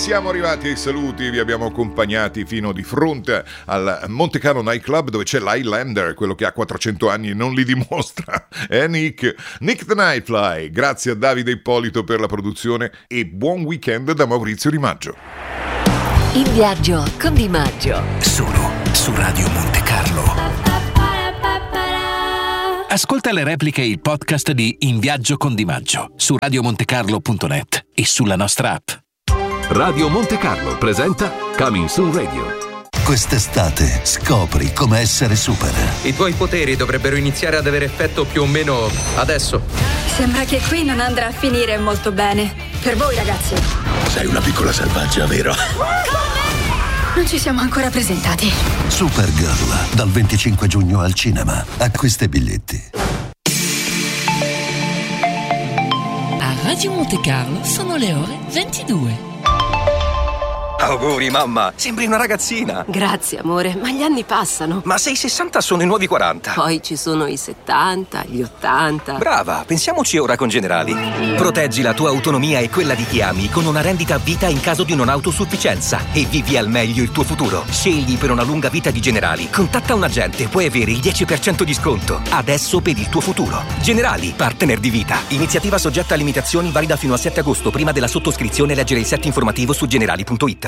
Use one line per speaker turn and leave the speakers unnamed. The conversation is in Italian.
siamo arrivati ai saluti, vi abbiamo accompagnati fino di fronte al Monte Carlo Nightclub, dove c'è l'Highlander, quello che ha 400 anni e non li dimostra, Nick the Nightfly. Grazie a Davide Ippolito per la produzione e buon weekend da Maurizio Di Maggio.
In viaggio con Di Maggio,
solo su Radio Monte Carlo. Ascolta le repliche e il podcast di In viaggio con Di Maggio su radiomontecarlo.net e sulla nostra app.
Radio Monte Carlo presenta Coming Soon Radio.
Quest'estate scopri come essere super.
I tuoi poteri dovrebbero iniziare ad avere effetto più o meno adesso.
Sembra che qui non andrà a finire molto bene. Per voi, ragazzi.
Sei una piccola selvaggia, vero?
Non ci siamo ancora presentati.
Supergirl, dal 25 giugno al cinema. Acquista i biglietti.
A Radio Monte Carlo sono le ore 22.
Auguri mamma, sembri una ragazzina.
Grazie amore, ma gli anni passano.
Ma se i 60 sono i nuovi 40.
Poi ci sono i 70, gli 80.
Brava, pensiamoci ora con Generali. Proteggi la tua autonomia e quella di chi ami con una rendita a vita in caso di non autosufficienza e vivi al meglio il tuo futuro. Scegli per una lunga vita di Generali. Contatta un agente, puoi avere il 10% di sconto. Adesso per il tuo futuro. Generali, partner di vita. Iniziativa soggetta a limitazioni, valida fino al 7 agosto. Prima della sottoscrizione leggere il set informativo su generali.it.